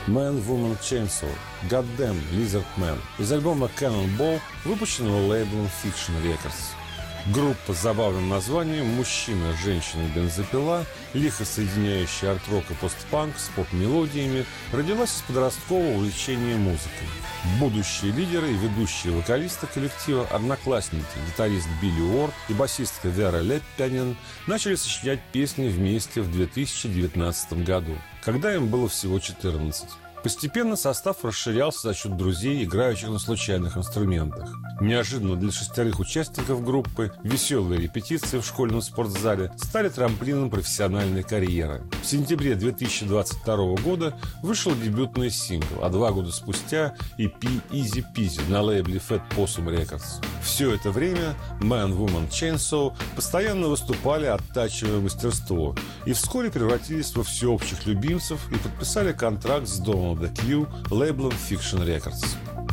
Man, Woman, Chainsaw, Goddamn, Lizard Man из альбома Cannonball, выпущенного лейблом Fiction Records. Группа с забавным названием «Мужчина, женщина, бензопила», лихо соединяющая арт-рок и постпанк с поп-мелодиями, родилась из подросткового увлечения музыкой. Будущие лидеры и ведущие вокалисты коллектива, одноклассники, гитарист Билли Уорд и басистка Вера Леппянин начали сочинять песни вместе в 2019 году, когда им было всего 14. Постепенно состав расширялся за счет друзей, играющих на случайных инструментах. Неожиданно для 6 участников группы веселые репетиции в школьном спортзале стали трамплином профессиональной карьеры. В сентябре 2022 года вышел дебютный сингл, а 2 года спустя EP Easy Peasy на лейбле Fat Possum Records. Все это время Man, Woman, Chainsaw постоянно выступали, оттачивая мастерство, и вскоре превратились во всеобщих любимцев и подписали контракт с Donald Q лейблом Fiction Records.